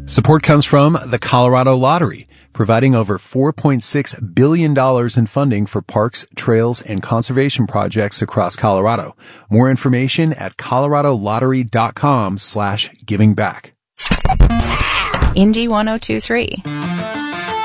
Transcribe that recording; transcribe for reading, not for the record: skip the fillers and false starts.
Support comes from the Colorado Lottery, providing over $4.6 billion in funding for parks, trails, and conservation projects across Colorado. More information at coloradolottery.com/givingback. Indy 1023.